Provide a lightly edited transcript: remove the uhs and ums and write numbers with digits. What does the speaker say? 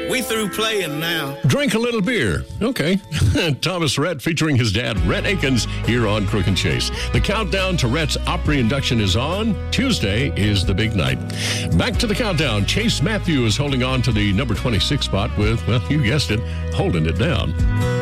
We through playing now. Drink a little beer. Okay. Thomas Rhett featuring his dad, Rhett Akins, here on Crook and Chase. The countdown to Rhett's Opry induction is on. Tuesday is the big night. Back to the countdown. Chase Matthew is holding on to the number 26 spot with, well, you guessed it, Holding It Down.